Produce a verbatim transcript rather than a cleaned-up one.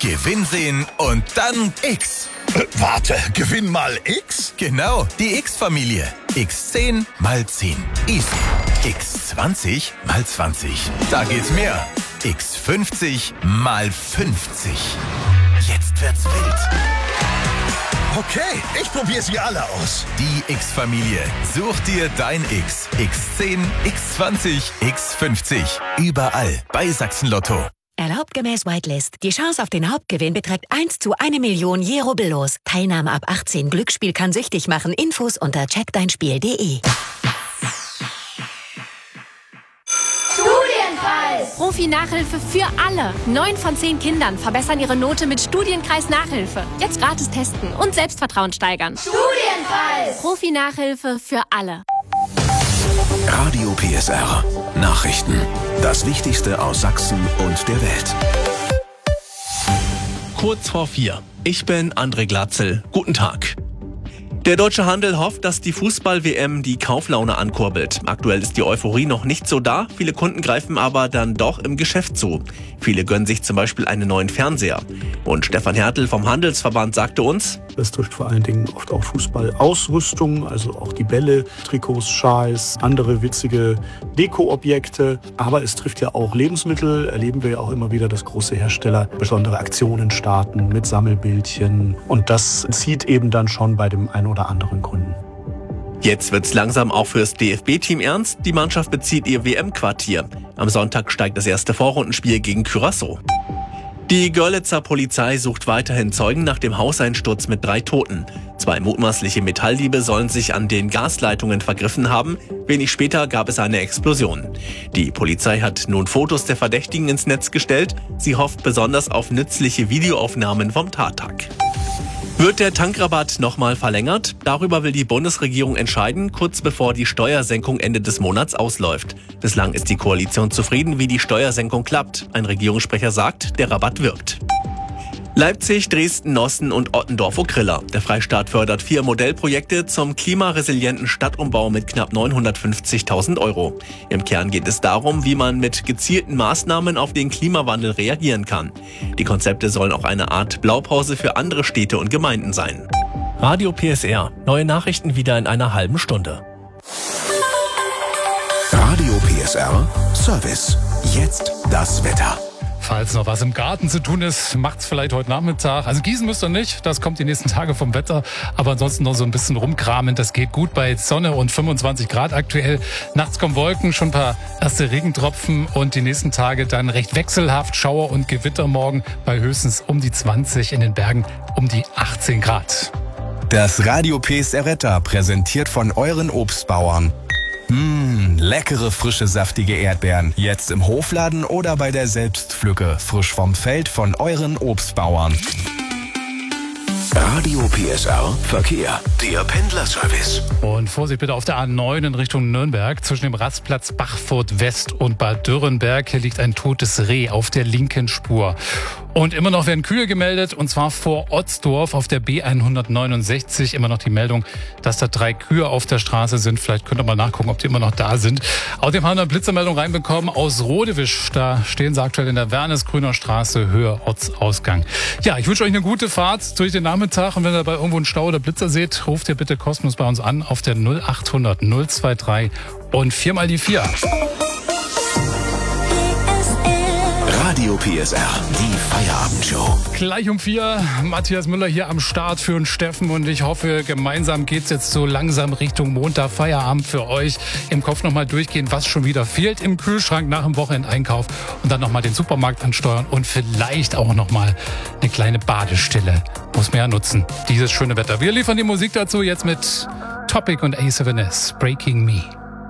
Gewinn sehen und dann X. Äh, warte, Gewinn mal X? Genau, die X-Familie. X zehn mal zehn. Easy. X zwanzig mal zwanzig. Da geht's mehr. X fünfzig mal fünfzig. Jetzt wird's wild. Okay, ich probiere sie alle aus. Die X-Familie. Such dir dein X. X zehn, X zwanzig, X fünfzig. Überall bei Sachsen Lotto. Erlaubt gemäß Whitelist. Die Chance auf den Hauptgewinn beträgt eins zu eine Million je rubbellos. Teilnahme ab achtzehn. Glücksspiel kann süchtig machen. Infos unter check dein spiel punkt de. Studienkreis! Profi-Nachhilfe für alle. Neun von zehn Kindern verbessern ihre Note mit Studienkreis-Nachhilfe. Jetzt gratis testen und Selbstvertrauen steigern. Studienkreis! Profi-Nachhilfe für alle. Radio P S R. Nachrichten. Das Wichtigste aus Sachsen und der Welt. Kurz vor vier. Ich bin André Glatzel. Guten Tag. Der deutsche Handel hofft, dass die Fußball-W M die Kauflaune ankurbelt. Aktuell ist die Euphorie noch nicht so da, viele Kunden greifen aber dann doch im Geschäft zu. Viele gönnen sich zum Beispiel einen neuen Fernseher. Und Stefan Hertel vom Handelsverband sagte uns: Das trifft vor allen Dingen oft auch Fußballausrüstung, also auch die Bälle, Trikots, Schals, andere witzige Dekoobjekte. Aber es trifft ja auch Lebensmittel, erleben wir ja auch immer wieder, dass große Hersteller besondere Aktionen starten mit Sammelbildchen. Und das zieht eben dann schon bei dem einen oder anderen Kunden. Jetzt wird's langsam auch fürs D F B-Team ernst. Die Mannschaft bezieht ihr W M-Quartier. Am Sonntag steigt das erste Vorrundenspiel gegen Curaçao. Die Görlitzer Polizei sucht weiterhin Zeugen nach dem Hauseinsturz mit drei Toten. Zwei mutmaßliche Metalldiebe sollen sich an den Gasleitungen vergriffen haben. Wenig später gab es eine Explosion. Die Polizei hat nun Fotos der Verdächtigen ins Netz gestellt. Sie hofft besonders auf nützliche Videoaufnahmen vom Tattag. Wird der Tankrabatt nochmal verlängert? Darüber will die Bundesregierung entscheiden, kurz bevor die Steuersenkung Ende des Monats ausläuft. Bislang ist die Koalition zufrieden, wie die Steuersenkung klappt. Ein Regierungssprecher sagt, der Rabatt wirkt. Leipzig, Dresden, Nossen und Ottendorf-Okrilla. Der Freistaat fördert vier Modellprojekte zum klimaresilienten Stadtumbau mit knapp neunhundertfünfzigtausend Euro. Im Kern geht es darum, wie man mit gezielten Maßnahmen auf den Klimawandel reagieren kann. Die Konzepte sollen auch eine Art Blaupause für andere Städte und Gemeinden sein. Radio P S R. Neue Nachrichten wieder in einer halben Stunde. Radio P S R Service. Jetzt das Wetter. Falls noch was im Garten zu tun ist, macht's vielleicht heute Nachmittag. Also gießen müsst ihr nicht, das kommt die nächsten Tage vom Wetter. Aber ansonsten noch so ein bisschen rumkramen, das geht gut bei Sonne und fünfundzwanzig Grad aktuell. Nachts kommen Wolken, schon ein paar erste Regentropfen und die nächsten Tage dann recht wechselhaft. Schauer und Gewitter morgen bei höchstens um die zwanzig, in den Bergen um die achtzehn Grad. Das Radio P S R Wetter präsentiert von euren Obstbauern. Mmh, leckere, frische, saftige Erdbeeren. Jetzt im Hofladen oder bei der Selbstpflücke. Frisch vom Feld von euren Obstbauern. Radio P S R Verkehr. Der Pendlerservice. Und Vorsicht bitte auf der A neun in Richtung Nürnberg. Zwischen dem Rastplatz Bachfurt West und Bad Dürrenberg. Hier liegt ein totes Reh auf der linken Spur. Und immer noch werden Kühe gemeldet, und zwar vor Otzdorf auf der B hundertneunundsechzig. Immer noch die Meldung, dass da drei Kühe auf der Straße sind. Vielleicht könnt ihr mal nachgucken, ob die immer noch da sind. Außerdem haben wir eine Blitzermeldung reinbekommen aus Rodewisch. Da stehen sie aktuell in der Wernesgrüner Straße, Höhe Ortsausgang. Ja, ich wünsche euch eine gute Fahrt durch den Nachmittag. Und wenn ihr dabei irgendwo einen Stau oder Blitzer seht, ruft ihr bitte kostenlos bei uns an auf der null achthundert null drei und viermal die vier. Radio P S R, die Feierabendshow. Gleich um vier, Matthias Müller hier am Start für den Steffen, und ich hoffe, gemeinsam geht's jetzt so langsam Richtung Montag, Feierabend für euch. Im Kopf nochmal durchgehen, was schon wieder fehlt im Kühlschrank nach dem Wochenendeinkauf, und dann nochmal den Supermarkt ansteuern und vielleicht auch nochmal eine kleine Badestelle. Muss man ja nutzen, dieses schöne Wetter. Wir liefern die Musik dazu jetzt mit Topic und A seven S, Breaking Me.